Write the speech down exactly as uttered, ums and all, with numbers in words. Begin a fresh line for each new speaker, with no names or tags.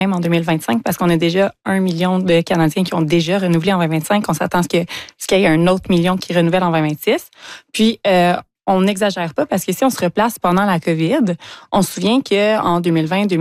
même en deux mille vingt-cinq parce qu'on a déjà un million de Canadiens qui ont déjà renouvelé en vingt vingt-cinq. On s'attend à ce que- ce qu'il y ait un autre million qui renouvelle en vingt vingt-six. Puis, euh, on n'exagère pas parce que si on se replace pendant la COVID, on se souvient qu'en deux mille vingt,